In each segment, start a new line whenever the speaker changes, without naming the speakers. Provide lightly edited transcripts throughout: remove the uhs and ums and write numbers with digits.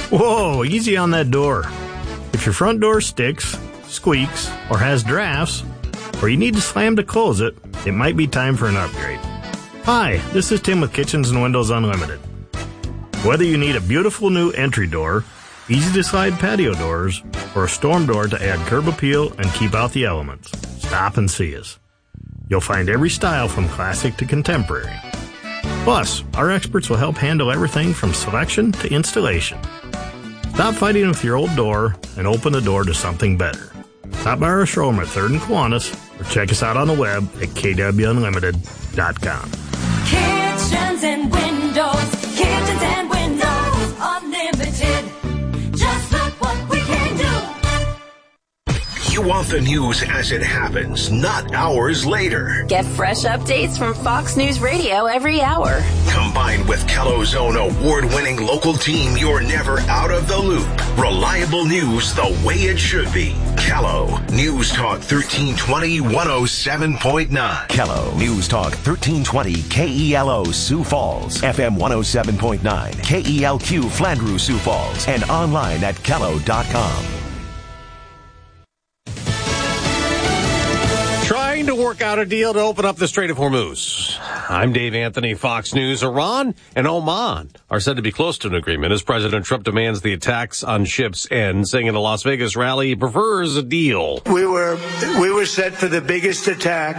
Whoa, easy on that door. If your front door sticks, squeaks, or has drafts, or you need to slam to close it, it might be time for an upgrade. Hi, this is Tim with Kitchens and Windows Unlimited. Whether you need a beautiful new entry door, easy-to-slide patio doors, or a storm door to add curb appeal and keep out the elements, stop and see us. You'll find every style from classic to contemporary. Plus, our experts will help handle everything from selection to installation. Stop fighting with your old door and open the door to something better. Stop by our showroom at 3rd and Kiwanis or check us out on the web at kwunlimited.com.
Kitchens and Windows Unlimited. Just look what we can do.
You want the news as it happens, not hours later.
Get fresh updates from Fox News Radio every hour.
Combined with Kello's own award-winning local team, you're never out of the loop. Reliable news the way it should be. Kello News Talk 1320 107.9.
Kello News Talk 1320 KELO Sioux Falls, FM 107.9, KELQ Flandreau Sioux Falls, and online at kello.com.
Trying to work out a deal to open up the Strait of Hormuz. I'm Dave Anthony, Fox News. Iran and Oman are said to be close to an agreement as President Trump demands the attacks on ships end, saying in a Las Vegas rally he prefers a deal.
We were set for the biggest attack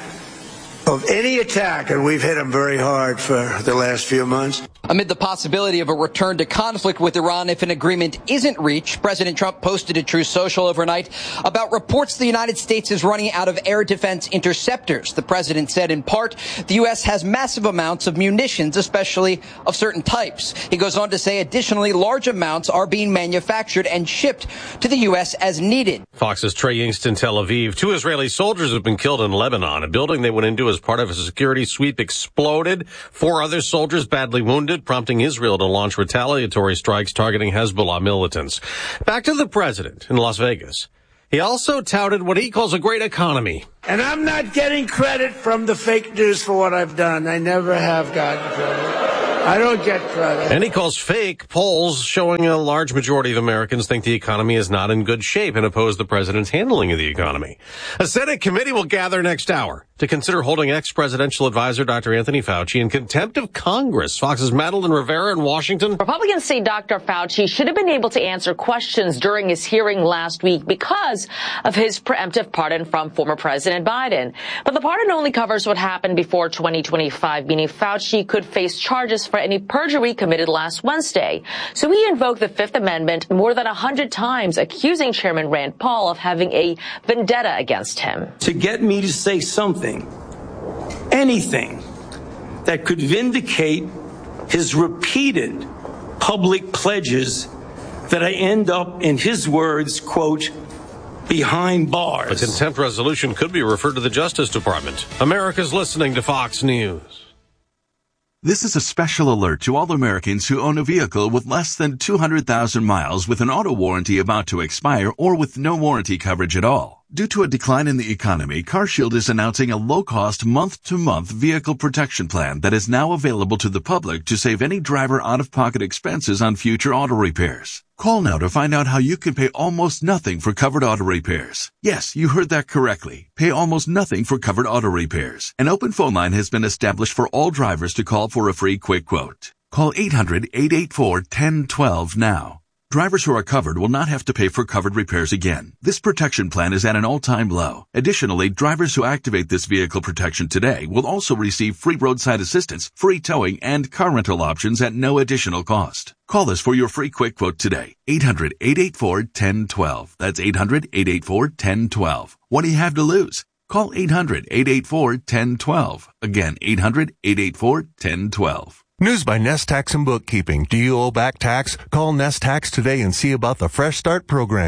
of any attack, and we've hit them very hard for the last few months.
Amid the possibility of a return to conflict with Iran if an agreement isn't reached, President Trump posted to Truth Social overnight about reports the United States is running out of air defense interceptors. The president said in part, the U.S. has massive amounts of munitions, especially of certain types. He goes on to say additionally large amounts are being manufactured and shipped to the U.S. as needed.
Fox's Trey Yingst in Tel Aviv. 2 Israeli soldiers have been killed in Lebanon. A building they went into as part of a security sweep exploded. 4 other soldiers badly wounded, prompting Israel to launch retaliatory strikes targeting Hezbollah militants. Back to the president in Las Vegas. He also touted what he calls a great economy.
And I'm not getting credit from the fake news for what I've done. I never have gotten credit. I don't get credit.
And he calls fake polls showing a large majority of Americans think the economy is not in good shape and oppose the president's handling of the economy. A Senate committee will gather next hour to consider holding ex-presidential advisor Dr. Anthony Fauci in contempt of Congress. Fox's Madeline Rivera in Washington.
Republicans say Dr. Fauci should have been able to answer questions during his hearing last week because of his preemptive pardon from former President Biden. But the pardon only covers what happened before 2025, meaning Fauci could face charges for any perjury committed last Wednesday. So he invoked the Fifth Amendment more than 100 times, accusing Chairman Rand Paul of having a vendetta against him.
To get me to say something, anything, that could vindicate his repeated public pledges that I end up, in his words, quote, behind bars.
A contempt resolution could be referred to the Justice Department. America's listening to Fox News.
This is a special alert to all Americans who own a vehicle with less than 200,000 miles with an auto warranty about to expire or with no warranty coverage at all. Due to a decline in the economy, CarShield is announcing a low-cost month-to-month vehicle protection plan that is now available to the public to save any driver out-of-pocket expenses on future auto repairs. Call now to find out how you can pay almost nothing for covered auto repairs. Yes, you heard that correctly. Pay almost nothing for covered auto repairs. An open phone line has been established for all drivers to call for a free quick quote. Call 800-884-1012 now. Drivers who are covered will not have to pay for covered repairs again. This protection plan is at an all-time low. Additionally, drivers who activate this vehicle protection today will also receive free roadside assistance, free towing, and car rental options at no additional cost. Call us for your free quick quote today. 800-884-1012. That's 800-884-1012. What do you have to lose? Call 800-884-1012. Again, 800-884-1012.
News by Nest Tax and Bookkeeping. Do you owe back tax? Call Nest Tax today and see about the Fresh Start program.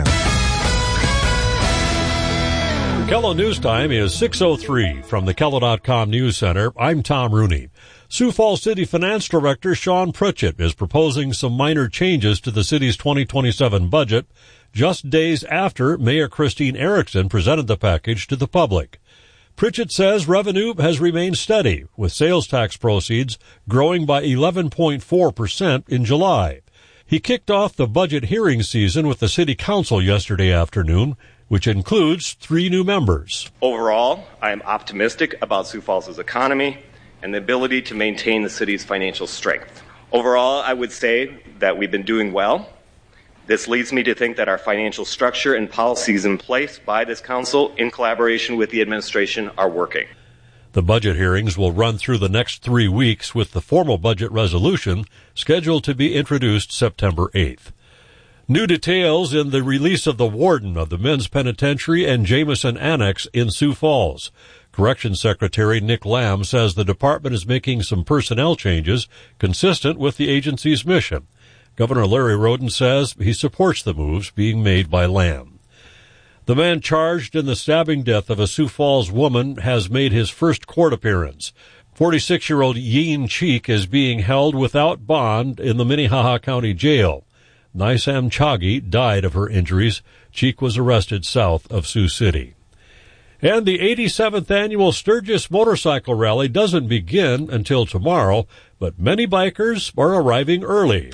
Kello News Time is 6:03 from the Kello.com News Center. I'm Tom Rooney. Sioux Falls City Finance Director Sean Pritchett is proposing some minor changes to the city's 2027 budget just days after Mayor Christine Erickson presented the package to the public. Pritchett says revenue has remained steady, with sales tax proceeds growing by 11.4% in July. He kicked off the budget hearing season with the City Council yesterday afternoon, which includes 3 new members.
Overall, I am optimistic about Sioux Falls' economy and the ability to maintain the city's financial strength. Overall, I would say that we've been doing well. This leads me to think that our financial structure and policies in place by this council in collaboration with the administration are working.
The budget hearings will run through the next 3 weeks, with the formal budget resolution scheduled to be introduced September 8th. New details in the release of the warden of the men's penitentiary and Jameson Annex in Sioux Falls. Corrections Secretary Nick Lamb says the department is making some personnel changes consistent with the agency's mission. Governor Larry Roden says he supports the moves being made by Lamb. The man charged in the stabbing death of a Sioux Falls woman has made his first court appearance. 46-year-old Yeen Cheek is being held without bond in the Minnehaha County Jail. Nisam Chagi died of her injuries. Cheek was arrested south of Sioux City. And the 87th annual Sturgis Motorcycle Rally doesn't begin until tomorrow, but many bikers are arriving early.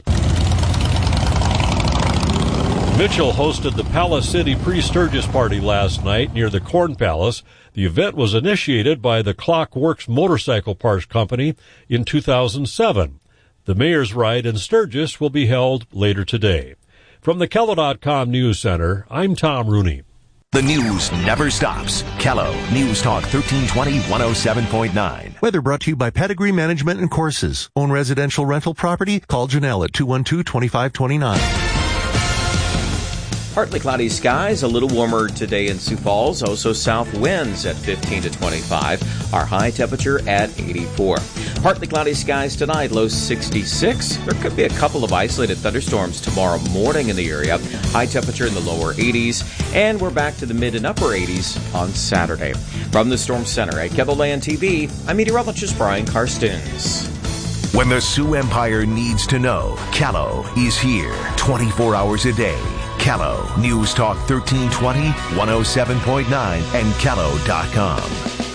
Mitchell hosted the Palace City pre-Sturgis party last night near the Corn Palace. The event was initiated by the Clockworks Motorcycle Parts Company in 2007. The Mayor's Ride in Sturgis will be held later today. From the Kello.com News Center, I'm Tom Rooney.
The news never stops. Kello News Talk 1320 107.9.
Weather brought to you by Pedigree Management and Courses. Own residential rental property? Call Janelle at 212-2529.
Partly cloudy skies, a little warmer today in Sioux Falls. Also south winds at 15 to 25. Our high temperature at 84. Partly cloudy skies tonight, low 66. There could be a couple of isolated thunderstorms tomorrow morning in the area. High temperature in the lower 80s. And we're back to the mid and upper 80s on Saturday. From the Storm Center at KELOLAND TV, I'm meteorologist Brian Karstens.
When the Sioux Empire needs to know, Kello is here 24 hours a day. Kello News Talk 1320, 107.9, and Kello.com.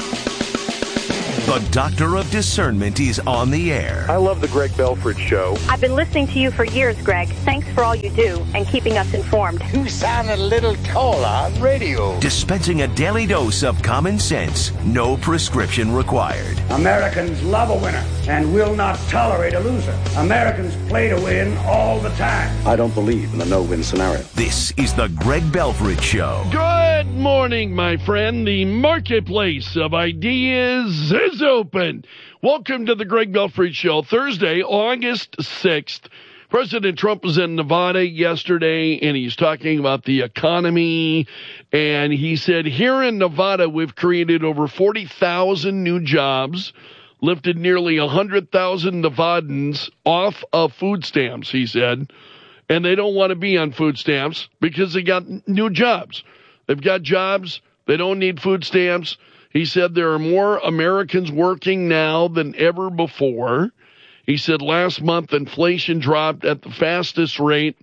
The Doctor of Discernment is on the air.
I love the Greg Belford Show.
I've been listening to you for years, Greg. Thanks for all you do and keeping us informed.
You sound a little tall on radio.
Dispensing a daily dose of common sense, no prescription required.
Americans love a winner and will not tolerate a loser. Americans play to win all the time.
I don't believe in the no-win scenario.
This is the Greg Belford Show.
Good morning, my friend. The marketplace of ideas is open. Welcome to the Greg Belford Show. Thursday, August 6th. President Trump was in Nevada yesterday, and he's talking about the economy. And he said, here in Nevada, we've created over 40,000 new jobs, lifted nearly 100,000 Nevadans off of food stamps, he said. And they don't want to be on food stamps because they got new jobs. They've got jobs. They don't need food stamps. He said there are more Americans working now than ever before. He said last month inflation dropped at the fastest rate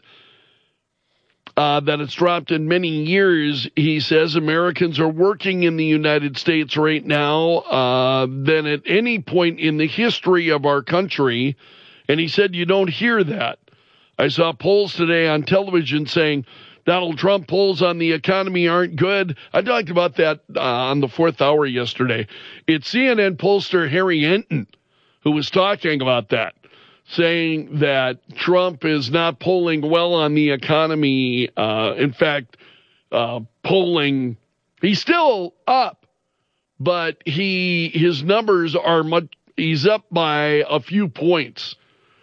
that it's dropped in many years. He says Americans are working in the United States right now than at any point in the history of our country. And he said you don't hear that. I saw polls today on television saying Donald Trump polls on the economy aren't good. I talked about that on the fourth hour yesterday. It's CNN pollster Harry Enton who was talking about that, saying that Trump is not polling well on the economy. In fact, polling, he's still up, but his numbers are he's up by a few points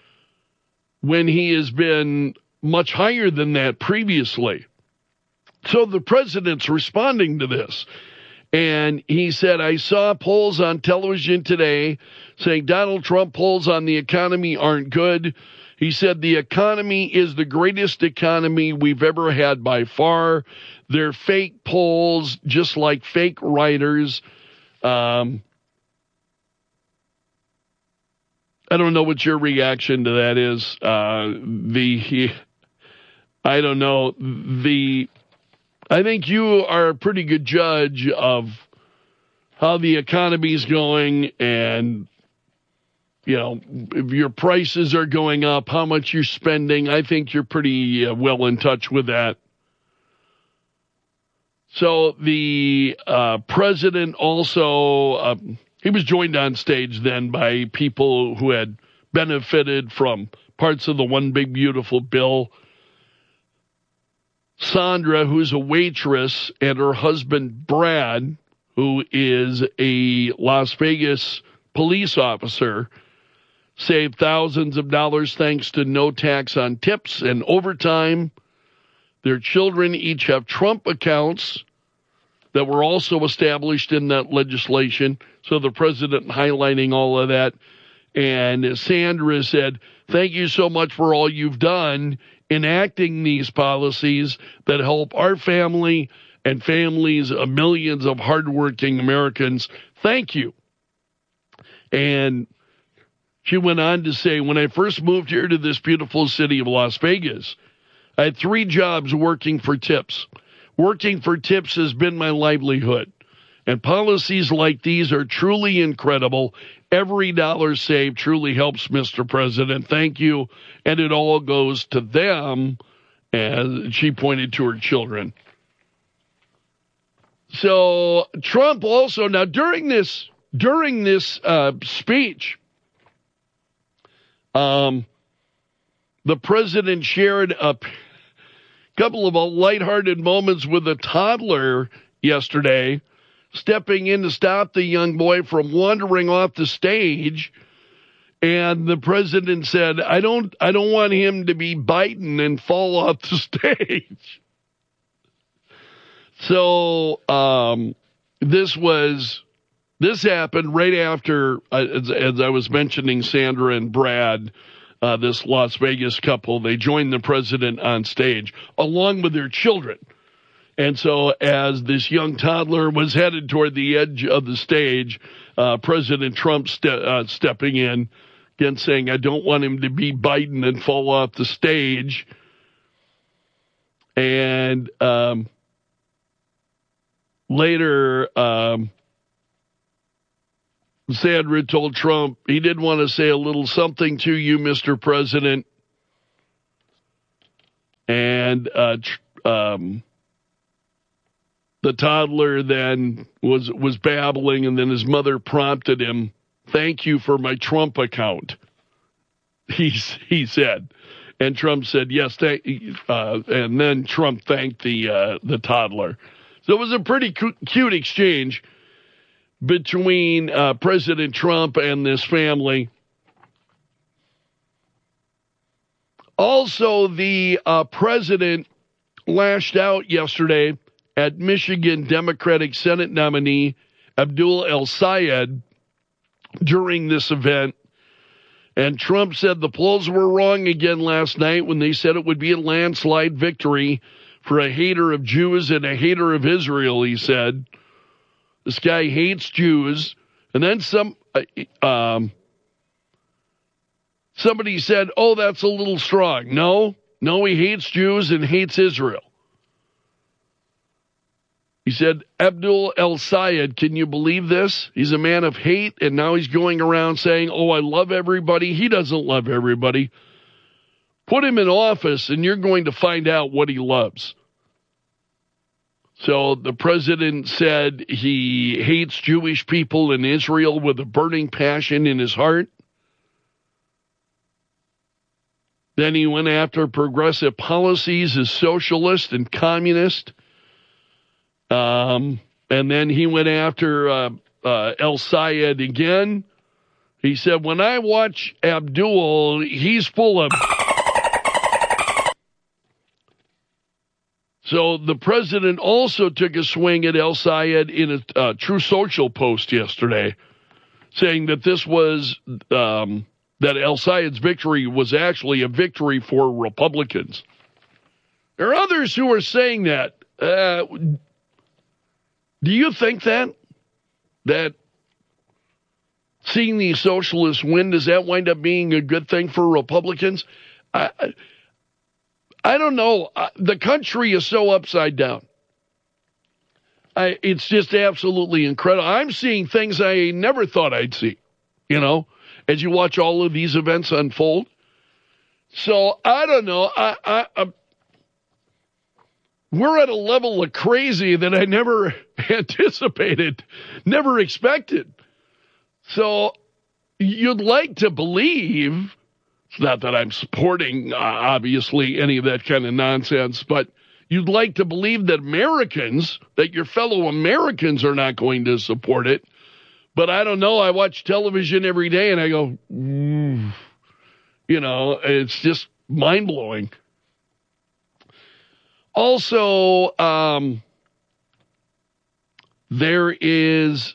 when he has been much higher than that previously. So the president's responding to this. And he said, I saw polls on television today saying Donald Trump polls on the economy aren't good. He said the economy is the greatest economy we've ever had by far. They're fake polls, just like fake writers. I don't know what your reaction to that is. I don't know. I think you are a pretty good judge of how the economy's going, and if your prices are going up, how much you're spending. I think you're pretty well in touch with that. So the president also, he was joined on stage then by people who had benefited from parts of the One Big Beautiful Bill. Sandra, who's a waitress, and her husband, Brad, who is a Las Vegas police officer, saved thousands of dollars thanks to no tax on tips and overtime. Their children each have Trump accounts that were also established in that legislation. So the president highlighting all of that. And Sandra said, thank you so much for all you've done enacting these policies that help our family and families of millions of hardworking Americans. Thank you. And she went on to say, when I first moved here to this beautiful city of Las Vegas, I had 3 jobs working for tips. Working for tips has been my livelihood. And policies like these are truly incredible. Every dollar saved truly helps, Mr. President. Thank you. And it all goes to them. And she pointed to her children. So Trump also, now during this speech, the president shared a couple of lighthearted moments with a toddler yesterday, stepping in to stop the young boy from wandering off the stage. And the president said, I don't want him to be biting and fall off the stage. So this happened right after, as I was mentioning, Sandra and Brad, this Las Vegas couple, they joined the president on stage along with their children. And so as this young toddler was headed toward the edge of the stage, President Trump stepping in, again saying, I don't want him to be biting and fall off the stage. And later, Sandra told Trump he did want to say a little something to you, Mr. President. And the toddler then was babbling, and then his mother prompted him, thank you for my Trump account, he said. And Trump said, yes, and then Trump thanked the toddler. So it was a pretty cute exchange between President Trump and this family. Also, the president lashed out yesterday at Michigan Democratic Senate nominee Abdul El-Sayed during this event. And Trump said the polls were wrong again last night when they said it would be a landslide victory for a hater of Jews and a hater of Israel, he said. This guy hates Jews. And then somebody said, oh, that's a little strong. No, he hates Jews and hates Israel. He said, Abdul El-Sayed, can you believe this? He's a man of hate, and now he's going around saying, oh, I love everybody. He doesn't love everybody. Put him in office, and you're going to find out what he loves. So the president said he hates Jewish people in Israel with a burning passion in his heart. Then he went after progressive policies as socialist and communist. And then he went after El-Sayed again. He said, when I watch Abdul, he's full of... So the president also took a swing at El-Sayed in a True Social post yesterday, saying that this was, that El-Sayed's victory was actually a victory for Republicans. There are others who are saying that. Do you think that seeing the socialists win, does that wind up being a good thing for Republicans? I don't know. The country is so upside down. It's just absolutely incredible. I'm seeing things I never thought I'd see, as you watch all of these events unfold. So I don't know. We're at a level of crazy that I never anticipated, never expected. So you'd like to believe, it's not that I'm supporting, obviously, any of that kind of nonsense, but you'd like to believe that Americans, that your fellow Americans are not going to support it. But I don't know. I watch television every day and I go, it's just mind-blowing. Also, there is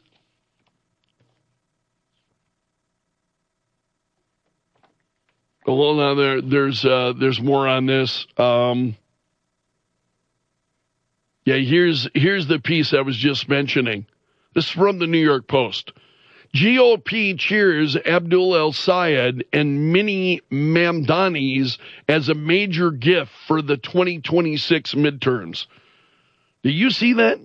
hold on, there's more on this. Here's the piece I was just mentioning. This is from the New York Post. GOP cheers Abdul El-Sayed and Mini Mamdani's as a major gift for the 2026 midterms. Do you see that?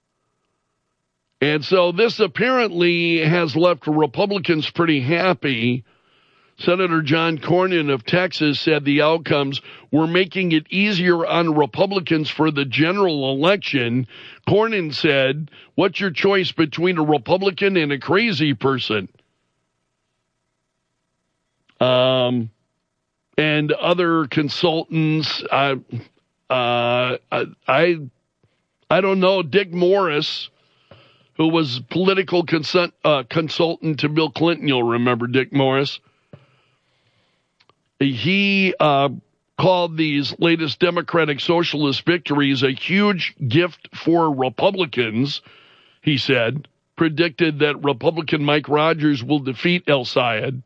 And so this apparently has left Republicans pretty happy. Senator John Cornyn of Texas said the outcomes were making it easier on Republicans for the general election. Cornyn said, "What's your choice between a Republican and a crazy person?" And other consultants, I don't know, Dick Morris, who was political consultant to Bill Clinton, you'll remember Dick Morris. He called these latest Democratic Socialist victories a huge gift for Republicans, he said, predicted that Republican Mike Rogers will defeat El-Sayed.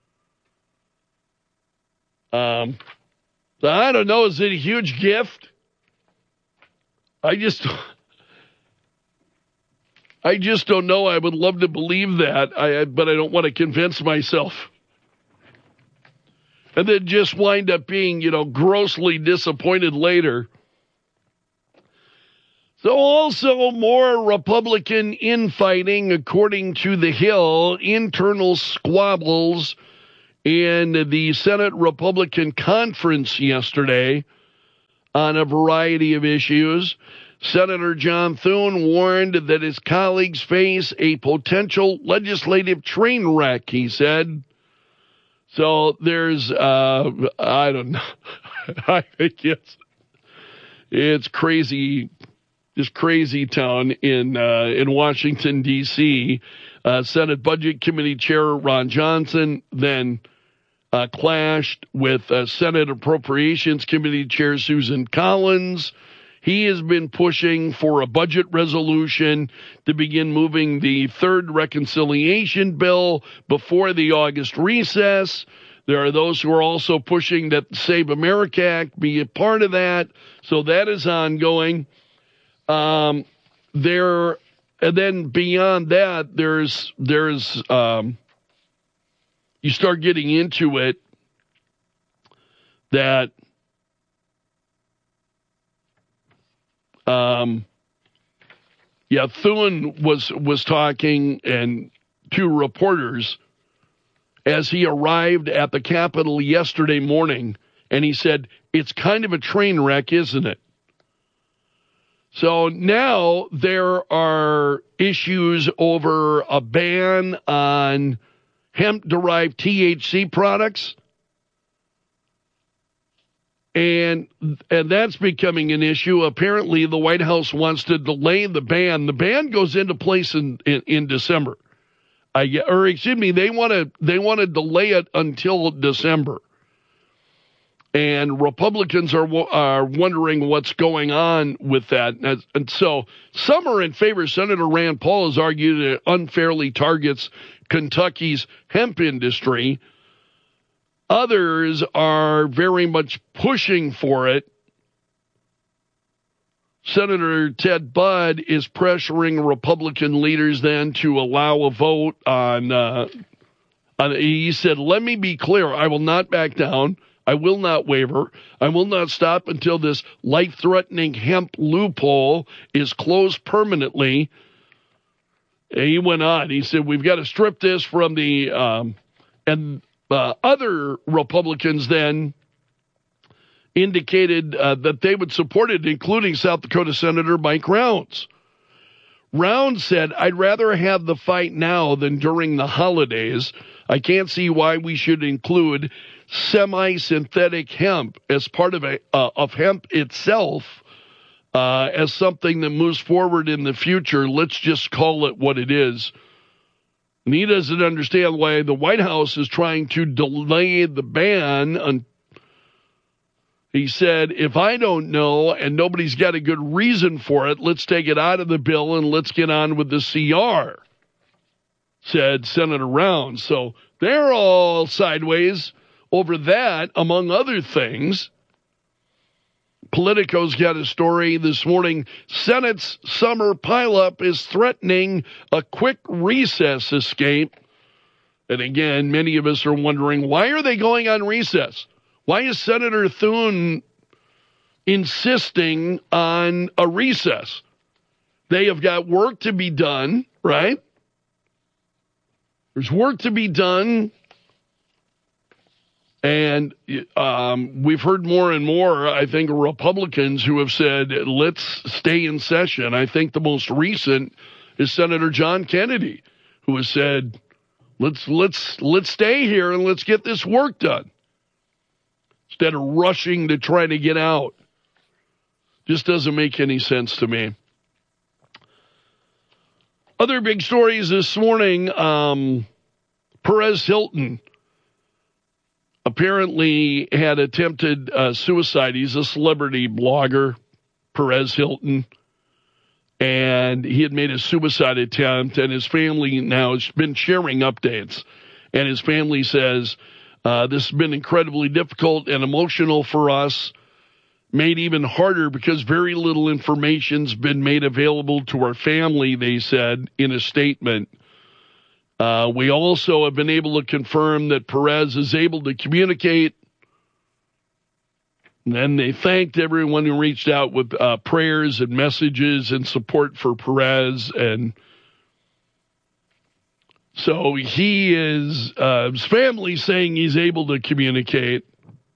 I don't know, is it a huge gift? I just don't know. I would love to believe that, but I don't want to convince myself. And then just wind up being, grossly disappointed later. So also more Republican infighting, according to The Hill, internal squabbles in the Senate Republican conference yesterday on a variety of issues. Senator John Thune warned that his colleagues face a potential legislative train wreck, he said. So there's, I don't know. I think it's crazy, just crazy town in Washington, D.C. Senate Budget Committee Chair Ron Johnson then clashed with Senate Appropriations Committee Chair Susan Collins. He has been pushing for a budget resolution to begin moving the third reconciliation bill before the August recess. There are those who are also pushing that the Save America Act be a part of that. So that is ongoing. And then beyond that, there's you start getting into it that Thune was talking and to reporters as he arrived at the Capitol yesterday morning, and he said, "It's kind of a train wreck, isn't it?" So now there are issues over a ban on hemp-derived THC products. And that's becoming an issue. Apparently, the White House wants to delay the ban. The ban goes into place in December. They want to delay it until December. And Republicans are wondering what's going on with that. And so some are in favor. Senator Rand Paul has argued it unfairly targets Kentucky's hemp industry. Others are very much pushing for it. Senator Ted Budd is pressuring Republican leaders then to allow a vote on he said, "Let me be clear, I will not back down. I will not waver. I will not stop until this life-threatening hemp loophole is closed permanently." And he went on. He said, "We've got to strip this from the And other Republicans then indicated that they would support it, including South Dakota Senator Mike Rounds. Rounds said, "I'd rather have the fight now than during the holidays. I can't see why we should include semi-synthetic hemp as part of hemp itself as something that moves forward in the future. Let's just call it what it is." And he doesn't understand why the White House is trying to delay the ban. He said, "If I don't know and nobody's got a good reason for it, let's take it out of the bill and let's get on with the CR," said Senator Rounds. So they're all sideways over that, among other things. Politico's got a story this morning. Senate's summer pileup is threatening a quick recess escape. And again, many of us are wondering, why are they going on recess? Why is Senator Thune insisting on a recess? They have got work to be done, right? There's work to be done. And we've heard more and more, I think, Republicans who have said, let's stay in session. I think the most recent is Senator John Kennedy, who has said, let's stay here and let's get this work done, instead of rushing to try to get out. Just doesn't make any sense to me. Other big stories this morning, Perez Hilton apparently had attempted suicide. He's a celebrity blogger, Perez Hilton, and he had made a suicide attempt, and his family now has been sharing updates. And his family says, this has been incredibly difficult and emotional for us, made even harder because very little information's been made available to our family, they said in a statement. We also have been able to confirm that Perez is able to communicate. And then they thanked everyone who reached out with prayers and messages and support for Perez. And so he is, his family saying he's able to communicate.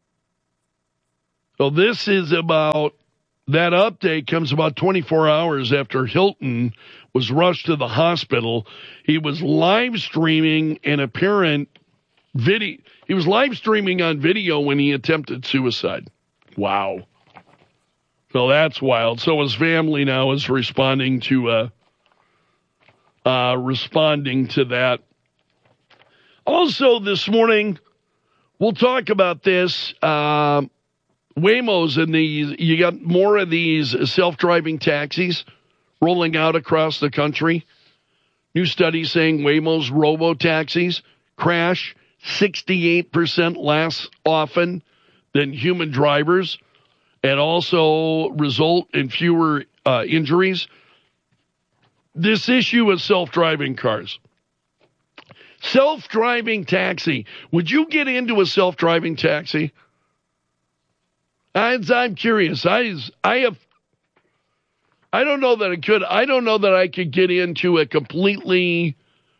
So this is about, that update comes about 24 hours after Hilton was rushed to the hospital. He was live streaming an apparent video. He was live streaming on video when he attempted suicide. Wow. So that's wild. So his family now is responding to that. Also this morning, we'll talk about this. Waymos and you got more of these self-driving taxis rolling out across the country. New study saying Waymo's robo-taxis crash 68% less often than human drivers and also result in fewer injuries. This issue of self-driving cars. Self-driving taxi. Would you get into a self-driving taxi? I'm curious. I don't know that I could. I don't know that I could get into a completely,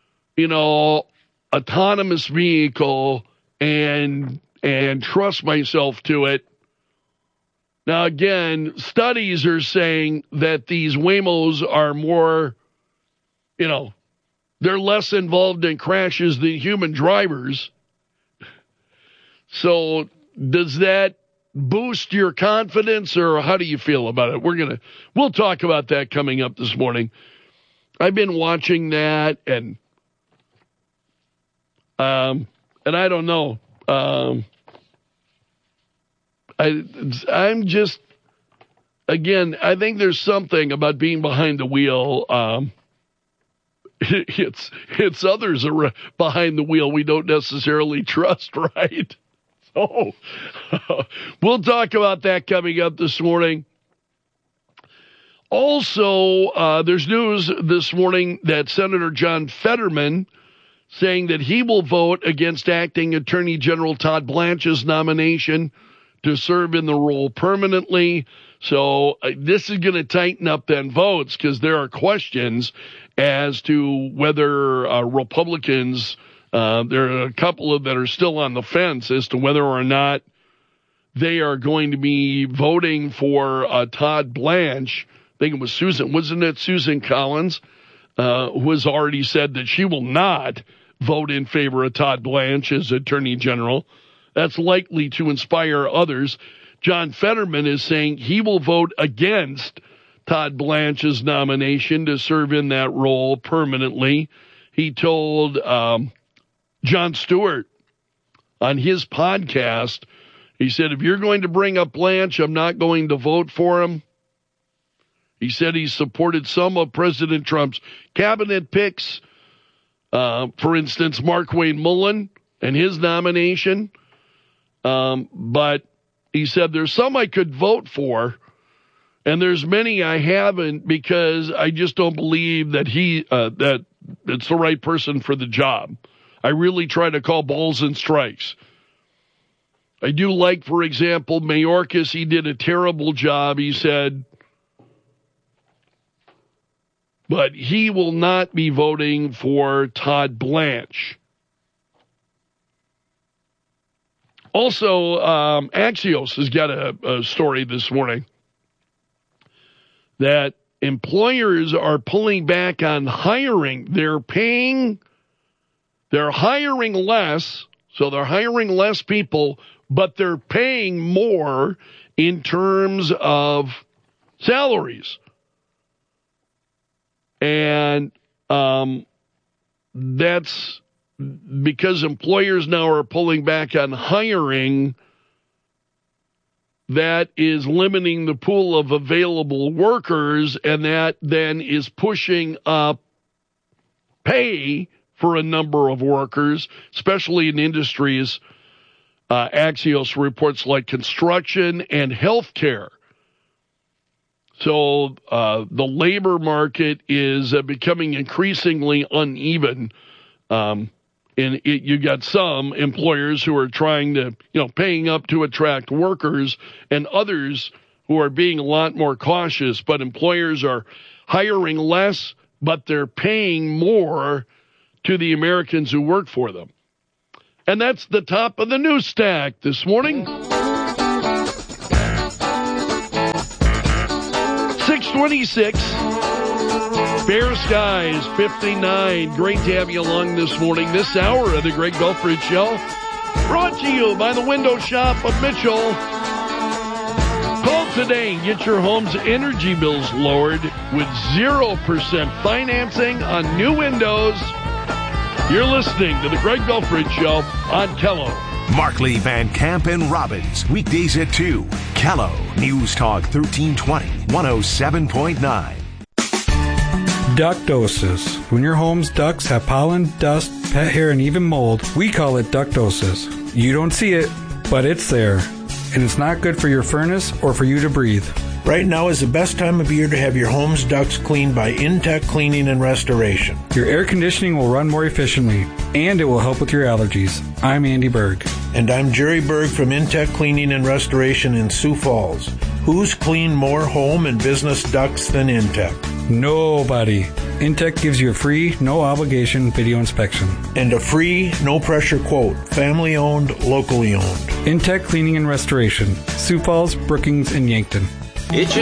autonomous vehicle and trust myself to it. Now, again, studies are saying that these Waymos are more, they're less involved in crashes than human drivers. So does that boost your confidence, or how do you feel about it? We'll talk about that coming up this morning. I've been watching that, and I don't know. I'm just, again, I think there's something about being behind the wheel. It's others are behind the wheel we don't necessarily trust, right? So we'll talk about that coming up this morning. Also, there's news this morning that Senator John Fetterman saying that he will vote against acting Attorney General Todd Blanche's nomination to serve in the role permanently. So this is going to tighten up then votes, because there are questions as to whether Republicans There are a couple that are still on the fence as to whether or not they are going to be voting for Todd Blanche. I think it was Susan. Wasn't it Susan Collins who has already said that she will not vote in favor of Todd Blanche as Attorney General? That's likely to inspire others. John Fetterman is saying he will vote against Todd Blanche's nomination to serve in that role permanently. He told Jon Stewart on his podcast, he said, if you're going to bring up Blanche, I'm not going to vote for him. He said he supported some of President Trump's cabinet picks. For instance, Markwayne Mullin and his nomination. But he said there's some I could vote for, and there's many I haven't because I just don't believe that that it's the right person for the job. I really try to call balls and strikes. I do like, for example, Mayorkas. He did a terrible job, he said, but he will not be voting for Todd Blanche. Also, Axios has got a story this morning that employers are pulling back on hiring. They're hiring less, so they're hiring less people, but they're paying more in terms of salaries. And that's because employers now are pulling back on hiring. That is limiting the pool of available workers, and that then is pushing up pay for a number of workers, especially in industries, Axios reports, like construction and healthcare. So the labor market is becoming increasingly uneven. And you got some employers who are trying to, paying up to attract workers, and others who are being a lot more cautious. But employers are hiring less, but they're paying more to the Americans who work for them. And that's the top of the news stack this morning. 626. Fair skies, 59. Great to have you along this morning. This hour of the Greg Belfridge Show, brought to you by the Window Shop of Mitchell. Call today and get your home's energy bills lowered with 0% financing on new windows. You're listening to the Greg Belfridge Show on Kello.
Markley, Van Camp, and Robbins, weekdays at 2. Kello, News Talk 1320, 107.9.
Ductosis. When your home's ducts have pollen, dust, pet hair, and even mold, we call it ductosis. You don't see it, but it's there. And it's not good for your furnace or for you to breathe.
Right now is the best time of year to have your home's ducts cleaned by Intech Cleaning and Restoration.
Your air conditioning will run more efficiently, and it will help with your allergies. I'm Andy Berg.
And I'm Jerry Berg from Intech Cleaning and Restoration in Sioux Falls. Who's cleaned more home and business ducts than Intech?
Nobody. Intech gives you a free, no-obligation video inspection.
And a free, no-pressure quote. Family-owned, locally owned.
Intech Cleaning and Restoration. Sioux Falls, Brookings, and Yankton.